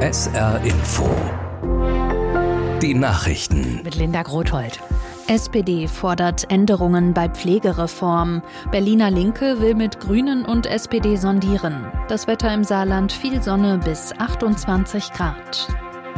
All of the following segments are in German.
SR Info. Die Nachrichten. Mit Linda Grothold. SPD fordert Änderungen bei Pflegereform. Berliner Linke will mit Grünen und SPD sondieren. Das Wetter im Saarland: viel Sonne bis 28 Grad.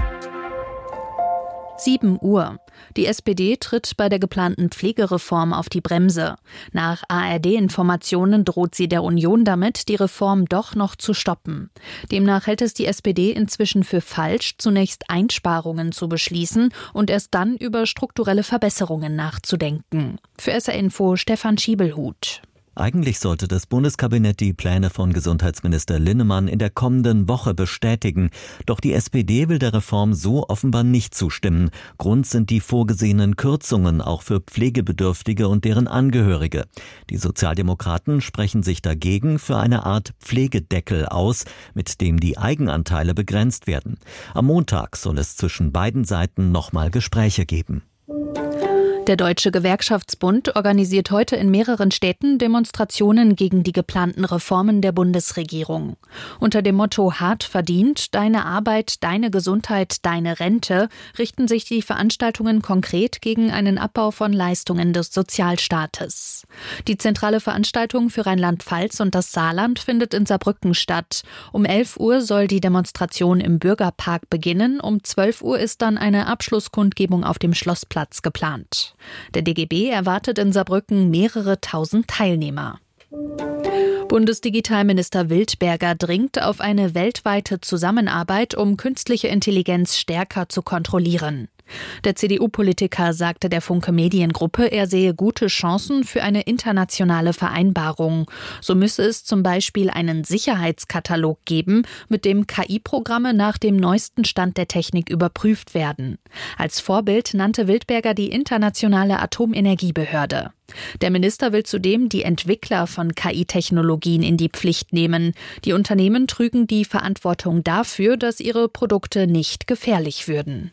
7 Uhr. Die SPD tritt bei der geplanten Pflegereform auf die Bremse. Nach ARD-Informationen droht sie der Union damit, die Reform doch noch zu stoppen. Demnach hält es die SPD inzwischen für falsch, zunächst Einsparungen zu beschließen und erst dann über strukturelle Verbesserungen nachzudenken. Für SR Info Stefan Schiebelhut. Eigentlich sollte das Bundeskabinett die Pläne von Gesundheitsminister Linnemann in der kommenden Woche bestätigen. Doch die SPD will der Reform so offenbar nicht zustimmen. Grund sind die vorgesehenen Kürzungen auch für Pflegebedürftige und deren Angehörige. Die Sozialdemokraten sprechen sich dagegen für eine Art Pflegedeckel aus, mit dem die Eigenanteile begrenzt werden. Am Montag soll es zwischen beiden Seiten nochmal Gespräche geben. Der Deutsche Gewerkschaftsbund organisiert heute in mehreren Städten Demonstrationen gegen die geplanten Reformen der Bundesregierung. Unter dem Motto „Hart verdient, deine Arbeit, deine Gesundheit, deine Rente" richten sich die Veranstaltungen konkret gegen einen Abbau von Leistungen des Sozialstaates. Die zentrale Veranstaltung für Rheinland-Pfalz und das Saarland findet in Saarbrücken statt. Um 11 Uhr soll die Demonstration im Bürgerpark beginnen. Um 12 Uhr ist dann eine Abschlusskundgebung auf dem Schlossplatz geplant. Der DGB erwartet in Saarbrücken mehrere tausend Teilnehmer. Bundesdigitalminister Wildberger dringt auf eine weltweite Zusammenarbeit, um künstliche Intelligenz stärker zu kontrollieren. Der CDU-Politiker sagte der Funke Mediengruppe, er sehe gute Chancen für eine internationale Vereinbarung. So müsse es zum Beispiel einen Sicherheitskatalog geben, mit dem KI-Programme nach dem neuesten Stand der Technik überprüft werden. Als Vorbild nannte Wildberger die Internationale Atomenergiebehörde. Der Minister will zudem die Entwickler von KI-Technologien in die Pflicht nehmen. Die Unternehmen trügen die Verantwortung dafür, dass ihre Produkte nicht gefährlich würden.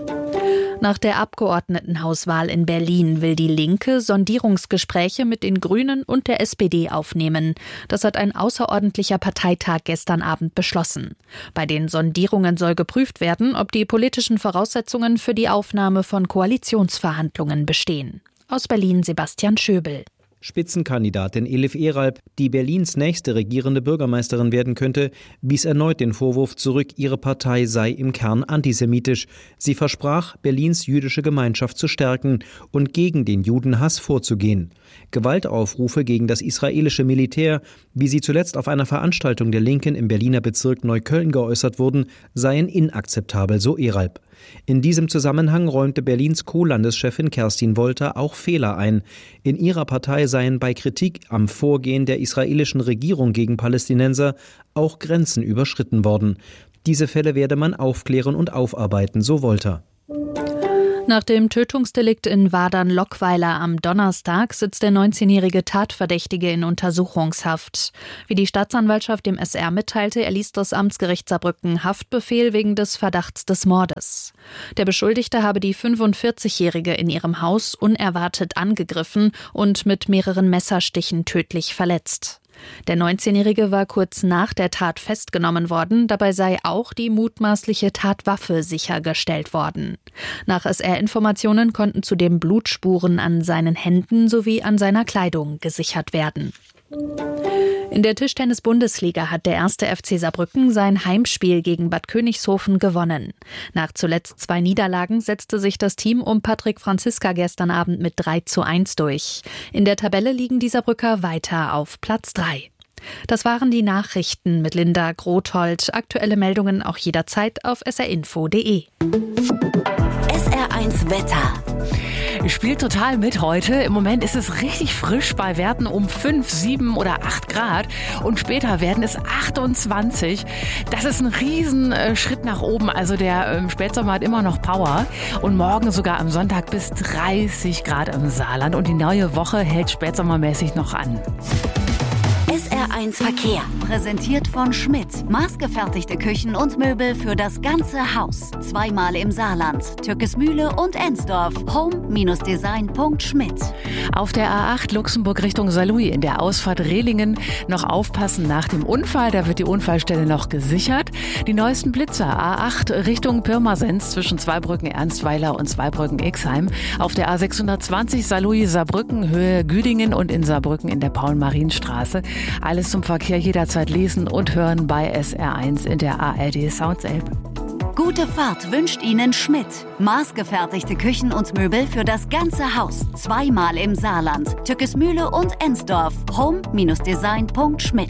Nach der Abgeordnetenhauswahl in Berlin will die Linke Sondierungsgespräche mit den Grünen und der SPD aufnehmen. Das hat ein außerordentlicher Parteitag gestern Abend beschlossen. Bei den Sondierungen soll geprüft werden, ob die politischen Voraussetzungen für die Aufnahme von Koalitionsverhandlungen bestehen. Aus Berlin Sebastian Schöbel. Spitzenkandidatin Elif Eralp, die Berlins nächste regierende Bürgermeisterin werden könnte, wies erneut den Vorwurf zurück, ihre Partei sei im Kern antisemitisch. Sie versprach, Berlins jüdische Gemeinschaft zu stärken und gegen den Judenhass vorzugehen. Gewaltaufrufe gegen das israelische Militär, wie sie zuletzt auf einer Veranstaltung der Linken im Berliner Bezirk Neukölln geäußert wurden, seien inakzeptabel, so Eralp. In diesem Zusammenhang räumte Berlins Co-Landeschefin Kerstin Wolter auch Fehler ein. In ihrer Partei seien bei Kritik am Vorgehen der israelischen Regierung gegen Palästinenser auch Grenzen überschritten worden. Diese Fälle werde man aufklären und aufarbeiten, so Wolter. Nach dem Tötungsdelikt in Wadern-Lockweiler am Donnerstag sitzt der 19-jährige Tatverdächtige in Untersuchungshaft. Wie die Staatsanwaltschaft dem SR mitteilte, erließ das Amtsgericht Saarbrücken Haftbefehl wegen des Verdachts des Mordes. Der Beschuldigte habe die 45-Jährige in ihrem Haus unerwartet angegriffen und mit mehreren Messerstichen tödlich verletzt. Der 19-Jährige war kurz nach der Tat festgenommen worden, dabei sei auch die mutmaßliche Tatwaffe sichergestellt worden. Nach SR-Informationen konnten zudem Blutspuren an seinen Händen sowie an seiner Kleidung gesichert werden. In der Tischtennis-Bundesliga hat der 1. FC Saarbrücken sein Heimspiel gegen Bad Königshofen gewonnen. Nach zuletzt 2 Niederlagen setzte sich das Team um Patrick Franziska gestern Abend mit 3:1 durch. In der Tabelle liegen die Saarbrücker weiter auf Platz 3. Das waren die Nachrichten mit Linda Grothold. Aktuelle Meldungen auch jederzeit auf srinfo.de. SR1 Wetter. Spielt total mit heute. Im Moment ist es richtig frisch bei Werten um 5, 7 oder 8 Grad. Und später werden es 28. Das ist ein Riesenschritt nach oben. Also der Spätsommer hat immer noch Power. Und morgen sogar am Sonntag bis 30 Grad im Saarland. Und die neue Woche hält spätsommermäßig noch an. SR1 Verkehr. Präsentiert von Schmidt. Maßgefertigte Küchen und Möbel für das ganze Haus. 2-mal im Saarland. Türkesmühle und Ensdorf. home-design.schmidt. Auf der A8 Luxemburg Richtung Saarlouis in der Ausfahrt Rehlingen noch aufpassen nach dem Unfall. Da wird die Unfallstelle noch gesichert. Die neuesten Blitzer A8 Richtung Pirmasens zwischen Zweibrücken-Ernstweiler und Zweibrücken-Ixheim. Auf der A620 Saarlouis-Saarbrücken Höhe Güdingen und in Saarbrücken in der Paul-Marienstraße. Alles zum Verkehr jederzeit lesen und hören bei SR1 in der ARD Sounds App. Gute Fahrt wünscht Ihnen Schmidt. Maßgefertigte Küchen und Möbel für das ganze Haus. Zweimal im Saarland. Tückesmühle und Ensdorf. home-design.schmidt.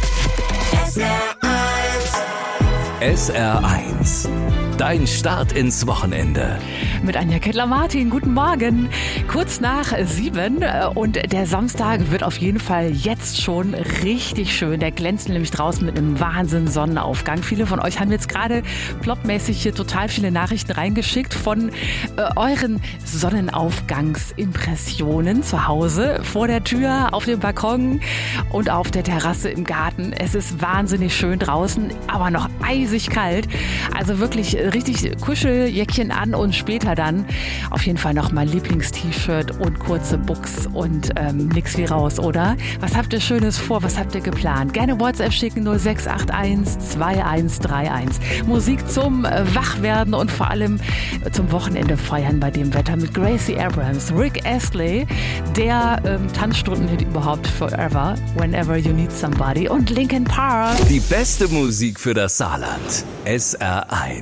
SR1. Dein Start ins Wochenende. Mit Anja Kettler-Martin, guten Morgen. Kurz nach 7 und der Samstag wird auf jeden Fall jetzt schon richtig schön. Der glänzt nämlich draußen mit einem Wahnsinn Sonnenaufgang. Viele von euch haben jetzt gerade plopmäßig hier total viele Nachrichten reingeschickt von euren Sonnenaufgangsimpressionen zu Hause, vor der Tür, auf dem Balkon und auf der Terrasse im Garten. Es ist wahnsinnig schön draußen, aber noch eisig kalt. Also wirklich richtig Kuscheljäckchen an und später dann auf jeden Fall noch mal Lieblings-T-Shirt und kurze Buchs und nix wie raus, oder? Was habt ihr Schönes vor? Was habt ihr geplant? Gerne WhatsApp schicken 0681 2131. Musik zum Wachwerden und vor allem zum Wochenende feiern bei dem Wetter mit Gracie Abrams, Rick Astley, der Tanzstundenhit überhaupt Forever, Whenever You Need Somebody und Linkin Park. Die beste Musik für das Saarland. SR1.